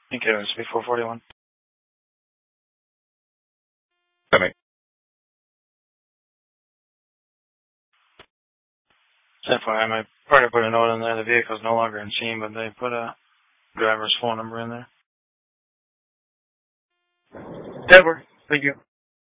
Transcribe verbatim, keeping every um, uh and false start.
think it was before forty-one. Coming. F Y I, my partner put a note in there. The vehicle's no longer in scene, but they put a driver's phone number in there. That works. Thank you.